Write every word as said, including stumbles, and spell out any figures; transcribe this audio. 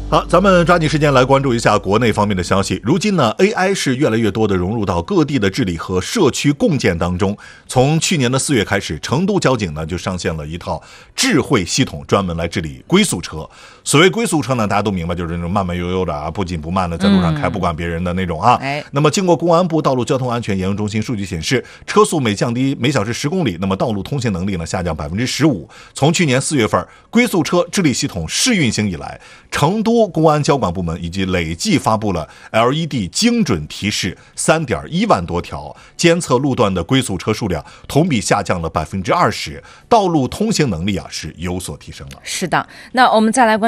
好，咱们抓紧时间来关注一下国内方面的消息。如今呢 ，A I 是越来越多的融入到各地的治理和社区共建当中。从去年的四月开始，成都交警呢就上线了一套智慧系统，专门来治理龟速车。所谓龟速车呢，大家都明白，就是那种慢慢悠悠的啊，不紧不慢的在路上开，不管别人的那种啊。 哎， 那么经过公安部道路交通安全研究中心数据显示，车速每降低每小时十公里，那么道路通行能力呢下降百分之十五。从去年四月份龟速车治理系统试运行以来，成都公安交管部门已经累计发布了 L E D 精准提示 三点一万多条，监测路段的龟速车数量同比下降了百分之二十，道路通行能力啊是有所提升了。 是的，那我们再来关注